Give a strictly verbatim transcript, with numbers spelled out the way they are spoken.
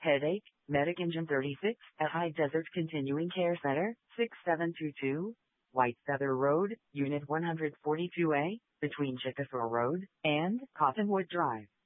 Headache, Medic Engine thirty-six, at High Desert Continuing Care Center, six seven two two, White Feather Road, Unit one forty-two A, between Chickasaw Road and Cottonwood Drive.